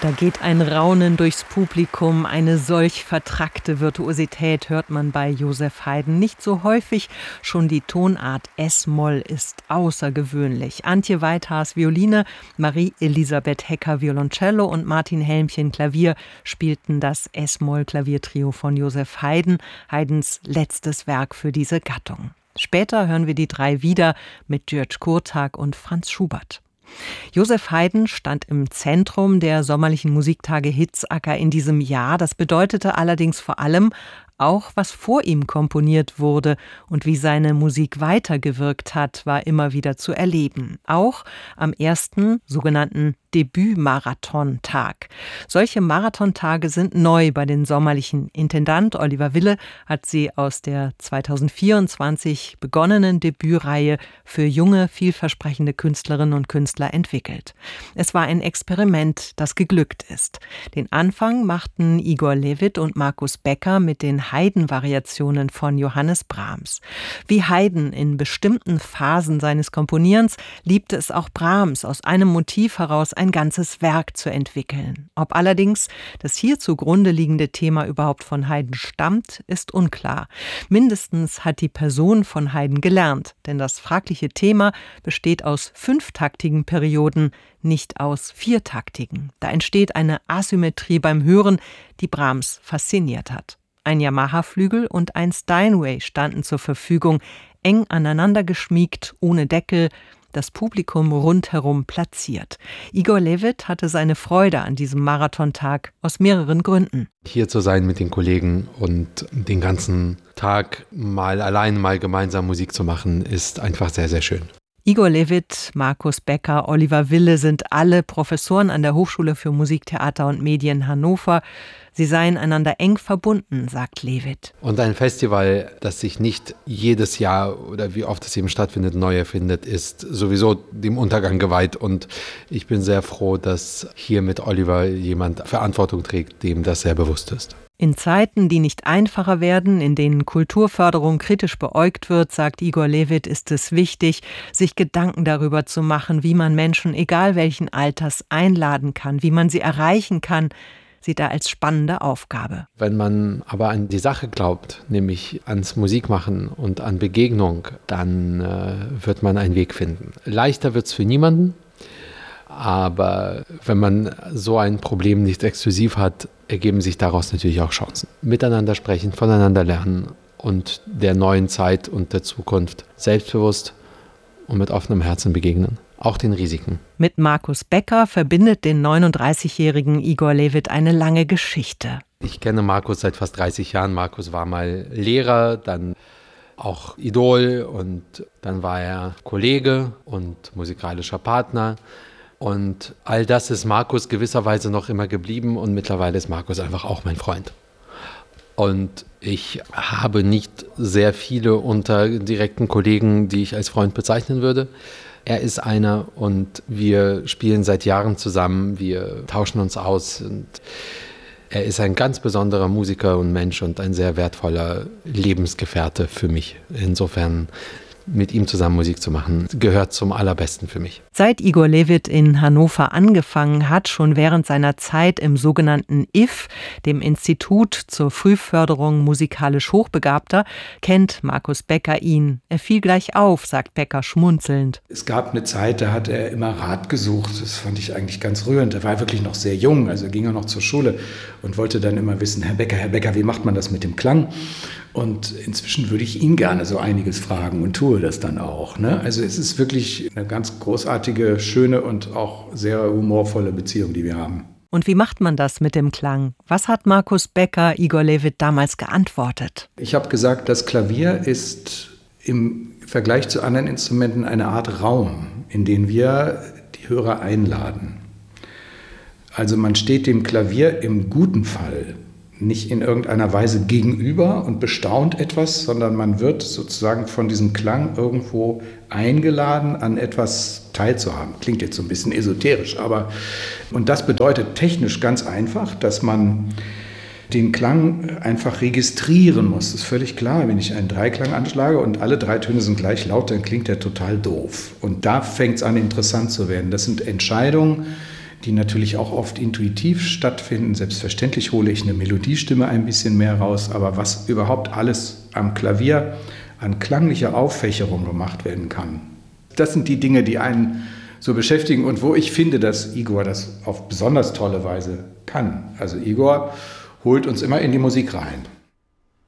Da geht ein Raunen durchs Publikum. Eine solch vertrackte Virtuosität hört man bei Joseph Haydn nicht so häufig. Schon die Tonart S-Moll ist außergewöhnlich. Antje Weithaars Violine, Marie-Elisabeth Hecker Violoncello und Martin Helmchen Klavier spielten das S-Moll-Klaviertrio von Joseph Haydn, Haydns letztes Werk für diese Gattung. Später hören wir die drei wieder mit György Kurtág und Franz Schubert. Joseph Haydn stand im Zentrum der sommerlichen Musiktage Hitzacker in diesem Jahr. Das bedeutete allerdings vor allem auch, was vor ihm komponiert wurde und wie seine Musik weitergewirkt hat, war immer wieder zu erleben. Auch am ersten sogenannten Debüt-Marathon-Tag. Solche Marathontage sind neu bei den sommerlichen. Intendant Oliver Wille hat sie aus der 2024 begonnenen Debütreihe für junge, vielversprechende Künstlerinnen und Künstler entwickelt. Es war ein Experiment, das geglückt ist. Den Anfang machten Igor Levit und Markus Becker mit den Haydn-Variationen von Johannes Brahms. Wie Haydn in bestimmten Phasen seines Komponierens liebte es auch Brahms, aus einem Motiv heraus ein ganzes Werk zu entwickeln. Ob allerdings das hier zugrunde liegende Thema überhaupt von Haydn stammt, ist unklar. Mindestens hat die Person von Haydn gelernt, denn das fragliche Thema besteht aus 5-taktigen Perioden, nicht aus 4-taktigen. Da entsteht eine Asymmetrie beim Hören, die Brahms fasziniert hat. Ein Yamaha-Flügel und ein Steinway standen zur Verfügung, eng aneinander geschmiegt, ohne Deckel, das Publikum rundherum platziert. Igor Levit hatte seine Freude an diesem Marathontag aus mehreren Gründen. Hier zu sein mit den Kollegen und den ganzen Tag mal allein, mal gemeinsam Musik zu machen, ist einfach sehr, sehr schön. Igor Levit, Markus Becker, Oliver Wille sind alle Professoren an der Hochschule für Musik, Theater und Medien Hannover. Sie seien einander eng verbunden, sagt Levit. Und ein Festival, das sich nicht jedes Jahr oder wie oft es eben stattfindet, neu erfindet, ist sowieso dem Untergang geweiht. Und ich bin sehr froh, dass hier mit Oliver jemand Verantwortung trägt, dem das sehr bewusst ist. In Zeiten, die nicht einfacher werden, in denen Kulturförderung kritisch beäugt wird, sagt Igor Levit, ist es wichtig, sich Gedanken darüber zu machen, wie man Menschen, egal welchen Alters, einladen kann, wie man sie erreichen kann, sieht er als spannende Aufgabe. Wenn man aber an die Sache glaubt, nämlich ans Musikmachen und an Begegnung, dann wird man einen Weg finden. Leichter wird es für niemanden, aber wenn man so ein Problem nicht exklusiv hat, ergeben sich daraus natürlich auch Chancen. Miteinander sprechen, voneinander lernen und der neuen Zeit und der Zukunft selbstbewusst und mit offenem Herzen begegnen. Auch den Risiken. Mit Markus Becker verbindet den 39-jährigen Igor Levit eine lange Geschichte. Ich kenne Markus seit fast 30 Jahren. Markus war mal Lehrer, dann auch Idol und dann war er Kollege und musikalischer Partner. Und all das ist Markus gewisserweise noch immer geblieben und mittlerweile ist Markus einfach auch mein Freund. Und ich habe nicht sehr viele unter direkten Kollegen, die ich als Freund bezeichnen würde. Er ist einer und wir spielen seit Jahren zusammen, wir tauschen uns aus und er ist ein ganz besonderer Musiker und Mensch und ein sehr wertvoller Lebensgefährte für mich. Insofern mit ihm zusammen Musik zu machen, gehört zum Allerbesten für mich. Seit Igor Levit in Hannover angefangen hat, schon während seiner Zeit im sogenannten IF, dem Institut zur Frühförderung musikalisch Hochbegabter, kennt Markus Becker ihn. Er fiel gleich auf, sagt Becker schmunzelnd. Es gab eine Zeit, da hat er immer Rat gesucht. Das fand ich eigentlich ganz rührend. Er war wirklich noch sehr jung, also ging er noch zur Schule und wollte dann immer wissen, Herr Becker, wie macht man das mit dem Klang? Und inzwischen würde ich ihn gerne so einiges fragen und tue das dann auch. Ne? Also es ist wirklich eine ganz großartige, schöne und auch sehr humorvolle Beziehung, die wir haben. Und wie macht man das mit dem Klang? Was hat Markus Becker Igor Levit damals geantwortet? Ich habe gesagt, das Klavier ist im Vergleich zu anderen Instrumenten eine Art Raum, in den wir die Hörer einladen. Also man steht dem Klavier im guten Fall nicht in irgendeiner Weise gegenüber und bestaunt etwas, sondern man wird sozusagen von diesem Klang irgendwo eingeladen, an etwas teilzuhaben. Klingt jetzt so ein bisschen esoterisch, aber und das bedeutet technisch ganz einfach, dass man den Klang einfach registrieren muss. Das ist völlig klar. Wenn ich einen Dreiklang anschlage und alle 3 Töne sind gleich laut, dann klingt der total doof. Und da fängt es an, interessant zu werden. Das sind Entscheidungen, die natürlich auch oft intuitiv stattfinden. Selbstverständlich hole ich eine Melodiestimme ein bisschen mehr raus, aber was überhaupt alles am Klavier an klanglicher Auffächerung gemacht werden kann, das sind die Dinge, die einen so beschäftigen und wo ich finde, dass Igor das auf besonders tolle Weise kann. Also Igor holt uns immer in die Musik rein.